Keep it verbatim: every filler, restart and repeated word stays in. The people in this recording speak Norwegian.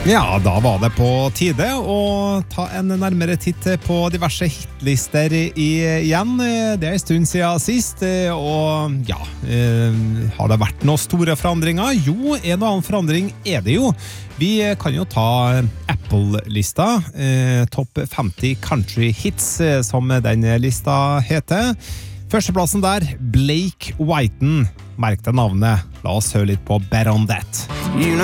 Ja, da var det på tide å ta en nærmere titt på diverse hitlister igjen. Det er en stund siden sist, og ja, har det vært noen store forandringer? Jo, en og annen forandring er det jo. Vi kan jo ta Apple-lista, Top femti Country Hits, som den lista heter. Førsteplassen der, Blake Whiten. Merk deg navnet. La oss høre litt på Bet on That. You know